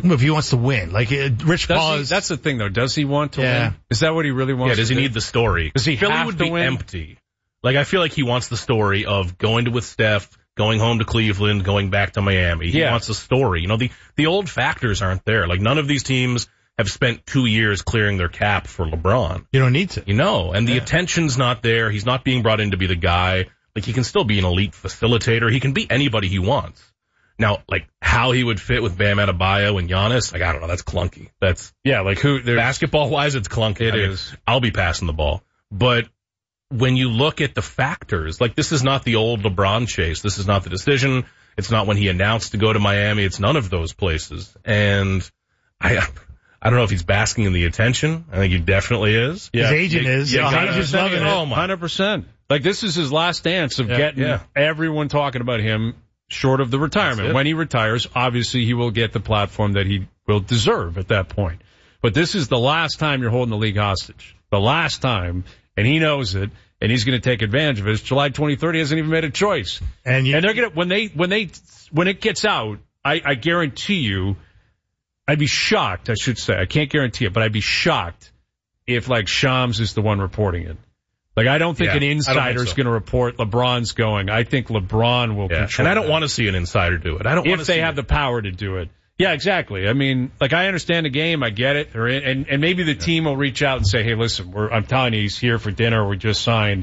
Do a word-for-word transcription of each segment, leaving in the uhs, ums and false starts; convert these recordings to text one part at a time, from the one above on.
If he wants to win. Like, uh, Rich does Paul he, is... That's the thing, though. Does he want to yeah. win? Is that what he really wants yeah, does to he do? need the story? Does he Philly have would to be win? empty. Like, I feel like he wants the story of going to with Steph, going home to Cleveland, going back to Miami. He yeah. wants the story. You know, the, the old factors aren't there. Like, none of these teams have spent two years clearing their cap for LeBron. You don't need to. You know, and the yeah. attention's not there. He's not being brought in to be the guy. Like, he can still be an elite facilitator. He can be anybody he wants. Now, like, how he would fit with Bam Adebayo and Giannis, like, I don't know, that's clunky. That's, yeah, like who, basketball-wise, it's clunky. It I mean, is. I'll be passing the ball. But when you look at the factors, like, this is not the old LeBron chase. This is not the decision. It's not when he announced to go to Miami. It's none of those places. And I, I don't know if he's basking in the attention. I think he definitely is. Yeah. His agent you, is. You His gotta, agent's loving it. Oh, my. one hundred percent. Like, this is his last dance of yeah, getting yeah. everyone talking about him short of the retirement. When he retires, obviously he will get the platform that he will deserve at that point. But this is the last time you're holding the league hostage. The last time, and he knows it, and he's going to take advantage of it. It's July twenty-third. He hasn't even made a choice. And, you, and they're going to, when they, when they, when it gets out, I, I guarantee you, I'd be shocked, I should say. I can't guarantee it, but I'd be shocked if, like, Shams is the one reporting it. Like, I don't think yeah, an insider is so. going to report LeBron's going. I think LeBron will yeah. control And I don't that. want to see an insider do it. I don't if want to they see have it. the power to do it. Yeah, exactly. I mean, like, I understand the game. I get it. Or, and, and maybe the yeah. team will reach out and say, hey, listen, we're, I'm telling you, he's here for dinner. We just signed.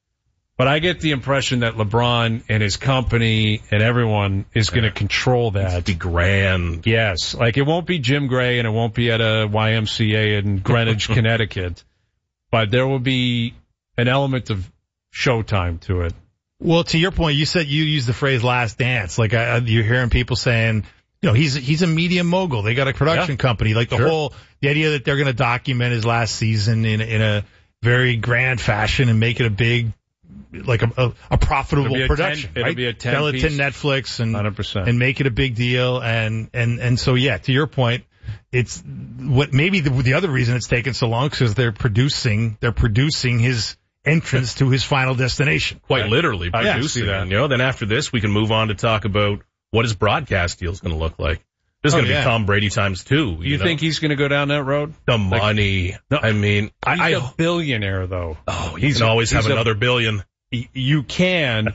But I get the impression that LeBron and his company and everyone is going to control that. It'd be grand. Yes. Like, it won't be Jim Gray and it won't be at a Y M C A in Greenwich, Connecticut. But there will be an element of showtime to it. Well, to your point, you said you used the phrase last dance. Like, I, you're hearing people saying, you know, he's he's a media mogul. They got a production yeah. company. Like, the sure. whole, the idea that they're going to document his last season in, in a very grand fashion and make it a big, like a, a, a profitable it'll production, ten, right? It'll be a ten Sell it piece. to Netflix and, one hundred percent. and make it a big deal. And, and, and so, yeah, to your point, it's what maybe the, the other reason it's taken so long because they're producing, they're producing his entrance to his final destination. Quite I, literally I producing that. You know, then after this, we can move on to talk about what his broadcast deal is going to look like. This is oh, going to yeah. be Tom Brady times two. You, you know? think he's going to go down that road? The like, money. No, I mean, he's I, a billionaire, though. Oh, he can always have a, another billion. You can.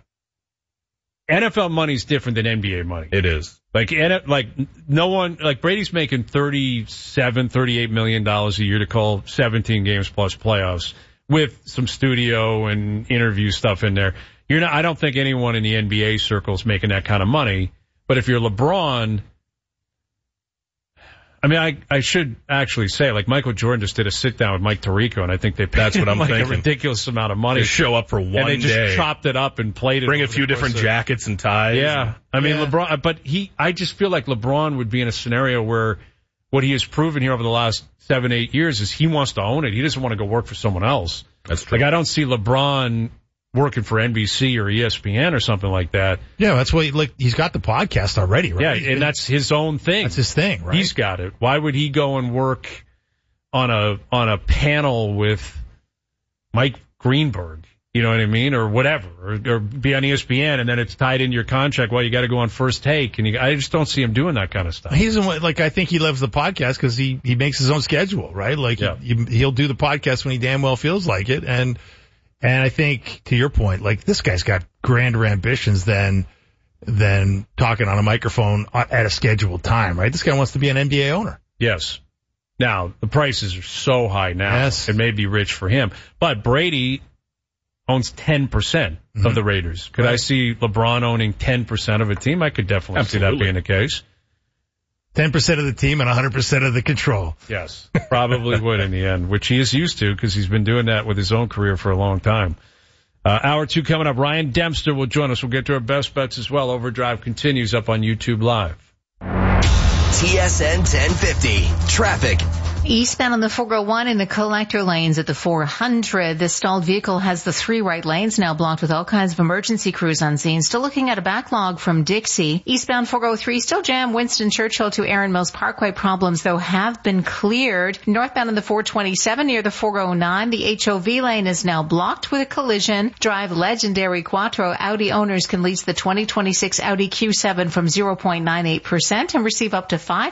N F L money is different than N B A money. It is. Like, like no one, like Brady's making thirty-seven, thirty-eight million dollars a year to call seventeen games plus playoffs with some studio and interview stuff in there. You're not, I don't think anyone in the N B A circle is making that kind of money. But if you're LeBron, I mean, I, I should actually say, like, Michael Jordan just did a sit down with Mike Tirico, and I think they paid That's what I'm like thinking. a ridiculous amount of money. Just show up for one day. And they just day. chopped it up and played it. Bring a few different of, jackets and ties. Yeah. I mean, yeah. LeBron, but he, I just feel like LeBron would be in a scenario where what he has proven here over the last seven, eight years is he wants to own it. He doesn't want to go work for someone else. That's true. Like, I don't see LeBron working for N B C or E S P N or something like that. Yeah, that's what he, like, he's got the podcast already, right? Yeah, he's and been, that's his own thing. That's his thing, right? He's got it. Why would he go and work on a on a panel with Mike Greenberg? You know what I mean? Or whatever. Or, or be on E S P N and then it's tied into your contract. Well, you got to go on First Take. And you, I just don't see him doing that kind of stuff. He doesn't, like, I think he loves the podcast because he, he makes his own schedule, right? Like, yeah. he, he'll do the podcast when he damn well feels like it. And, and I think, to your point, like, this guy's got grander ambitions than, than talking on a microphone at a scheduled time, right? This guy wants to be an N B A owner. Yes. Now, the prices are so high now. Yes. It may be rich for him. But Brady owns ten percent mm-hmm. of the Raiders. Could right. I see LeBron owning ten percent of a team? I could definitely Absolutely. see that being the case. ten percent of the team and one hundred percent of the control. Yes, probably would in the end, which he is used to because he's been doing that with his own career for a long time. Uh, hour two coming up. Ryan Dempster will join us. We'll get to our best bets as well. Overdrive continues up on YouTube Live. T S N ten fifty. Traffic. Eastbound on the four oh one in the collector lanes at the four hundred. This stalled vehicle has the three right lanes now blocked with all kinds of emergency crews on scene. Still looking at a backlog from Dixie. Eastbound four oh three still jammed Winston Churchill to Erin Mills Parkway. Problems, though, have been cleared. Northbound on the four twenty-seven near the four oh nine. The H O V lane is now blocked with a collision. Drive legendary Quattro. Audi owners can lease the twenty twenty-six Audi Q seven from zero point nine eight percent and receive up to five